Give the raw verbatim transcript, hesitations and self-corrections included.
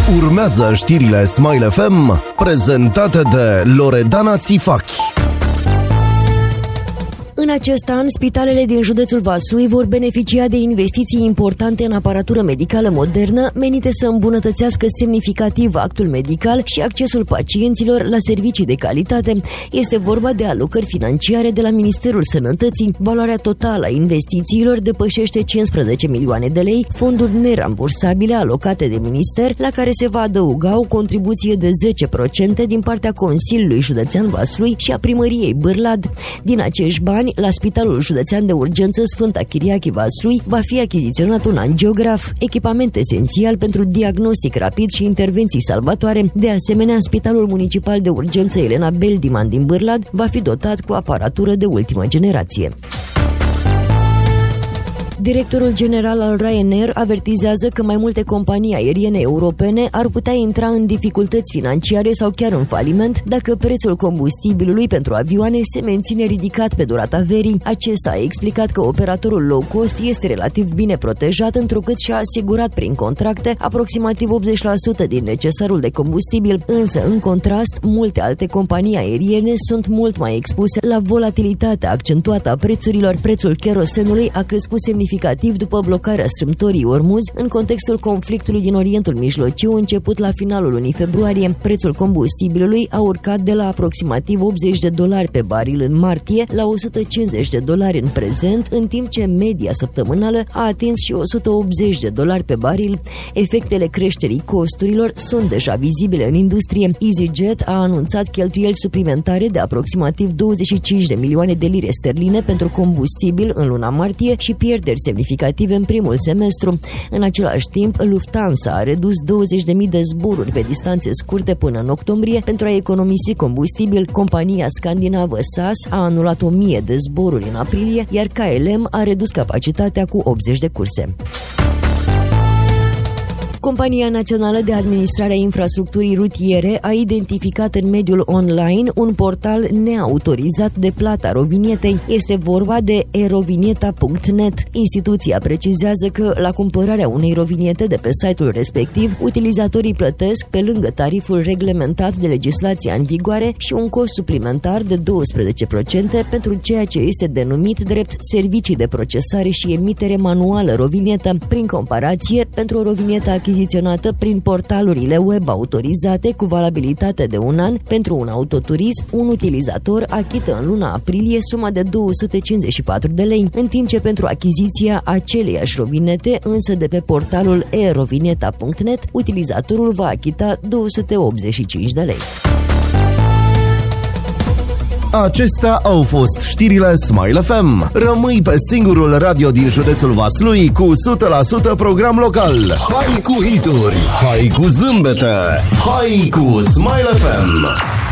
Urmează știrile Smile F M, prezentate de Loredana Țifachi. În acest an, spitalele din județul Vaslui vor beneficia de investiții importante în aparatură medicală modernă, menite să îmbunătățească semnificativ actul medical și accesul pacienților la servicii de calitate. Este vorba de alocări financiare de la Ministerul Sănătății. Valoarea totală a investițiilor depășește cincisprezece milioane de lei, fonduri nerambursabile alocate de minister, la care se va adăuga o contribuție de zece la sută din partea Consiliului Județean Vaslui și a Primăriei Bârlad. Din acești bani, la Spitalul Județean de Urgență Sfânta Chiriache Vaslui va fi achiziționat un angiograf, echipament esențial pentru diagnostic rapid și intervenții salvatoare. De asemenea, Spitalul Municipal de Urgență Elena Beldiman din Bârlad va fi dotat cu aparatură de ultimă generație. Directorul general al Ryanair avertizează că mai multe companii aeriene europene ar putea intra în dificultăți financiare sau chiar în faliment dacă prețul combustibilului pentru avioane se menține ridicat pe durata verii. Acesta a explicat că operatorul low cost este relativ bine protejat, întrucât și-a asigurat prin contracte aproximativ optzeci la sută din necesarul de combustibil, însă, în contrast, multe alte companii aeriene sunt mult mai expuse la volatilitatea accentuată a prețurilor. Prețul kerosenului a crescut semnificativ după blocarea strâmtorii Ormuz în contextul conflictului din Orientul Mijlociu început la finalul lunii februarie. Prețul combustibilului a urcat de la aproximativ optzeci de dolari pe baril în martie la o sută cincizeci de dolari în prezent, în timp ce media săptămânală a atins și o sută optzeci de dolari pe baril. Efectele creșterii costurilor sunt deja vizibile în industrie. EasyJet a anunțat cheltuieli suplimentare de aproximativ douăzeci și cinci de milioane de lire sterline pentru combustibil în luna martie și pierderi semnificative în primul semestru. În același timp, Lufthansa a redus douăzeci de mii de zboruri pe distanțe scurte până în octombrie pentru a economisi combustibil. Compania scandinavă S A S a anulat o mie de zboruri în aprilie, iar K L M a redus capacitatea cu optzeci de curse. Compania Națională de Administrare a Infrastructurii Rutiere a identificat în mediul online un portal neautorizat de plata rovinietei. Este vorba de e rovinieta punct net. Instituția precizează că la cumpărarea unei roviniete de pe site-ul respectiv, utilizatorii plătesc, pe lângă tariful reglementat de legislația în vigoare, și un cost suplimentar de doisprezece la sută pentru ceea ce este denumit drept servicii de procesare și emitere manuală rovinietă. Prin comparație, pentru o rovinietă achiziționată prin portalurile web autorizate cu valabilitate de un an pentru un autoturism, un utilizator achită în luna aprilie suma de două sute cincizeci și patru de lei, în timp ce pentru achiziția aceleiași rovinete, însă de pe portalul e rovinieta punct net, utilizatorul va achita două sute optzeci și cinci de lei. Acestea au fost știrile Smile F M. Rămâi pe singurul radio din județul Vaslui cu o sută la sută program local. Hai cu hituri, hai cu zâmbete, hai cu Smile F M.